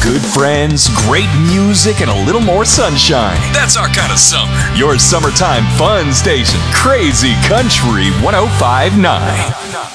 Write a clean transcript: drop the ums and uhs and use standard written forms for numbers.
Good friends, great music, and a little more sunshine. That's our kind of summer. Your summertime fun station, Crazy Country 105.9.